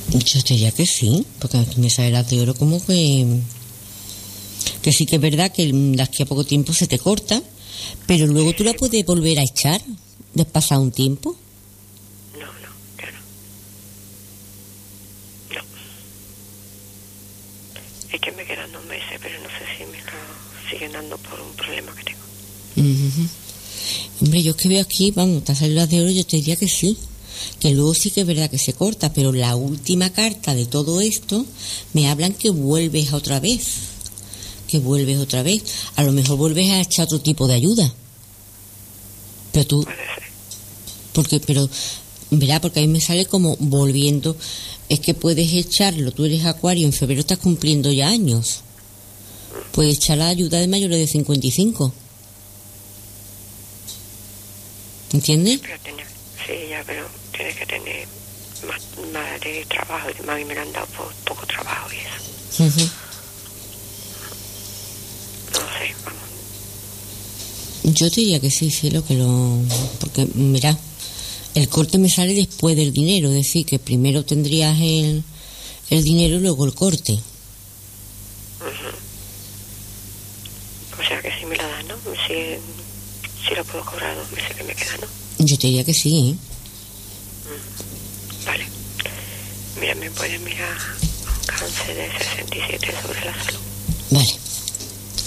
Yo te diría que sí, porque aquí me sale las de oro como que sí que es verdad que de aquí a poco tiempo se te corta, pero luego tú la puedes volver a echar después pasado un tiempo. No, ya no. No. Es que me quedan 2 meses, pero no sé si me siguen dando por un problema que tengo. Uh-huh. Hombre, yo es que veo aquí, vamos, te ha salido las de oro, yo te diría que sí. Que luego sí que es verdad que se corta, pero la última carta de todo esto me hablan que vuelves otra vez. A lo mejor vuelves a echar otro tipo de ayuda. Pero tú... Puede ser. Pero, verá, porque a mí me sale como volviendo. Es que puedes echarlo, tú eres acuario, en febrero estás cumpliendo ya años. Puedes echar la ayuda de mayores de 55. ¿Entiendes? Pero tienes que tener más de trabajo y demás, y me lo han dado por poco trabajo y eso. Uh-huh. No sé, vamos. Yo te diría que sí, porque mira, el corte me sale después del dinero, es decir, que primero tendrías el dinero y luego el corte. Uh-huh. O sea que si me la dan, ¿no? Si lo puedo cobrar 2 meses que me quedan, ¿no? Yo te diría que sí, ¿eh? Vale. Mira, me puedes mirar un cáncer de 67 sobre la salud. Vale.